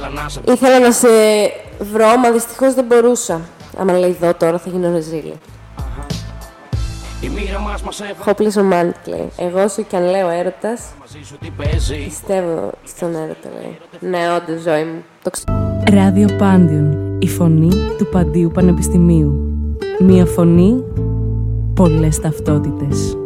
Ήθελα να σε βρω, μα δυστυχώς δεν μπορούσα. Άμα λέει εδώ τώρα θα γίνω ρεζίλη. Hopeless romantic λέει. Εγώ σου κι αν λέω έρωτας, πιστεύω στον έρωτα λέει. Ναι, όντως ζωή μου. Ράδιο Πάντιον, η φωνή του Παντίου Πανεπιστημίου. Μία φωνή, πολλές ταυτότητες.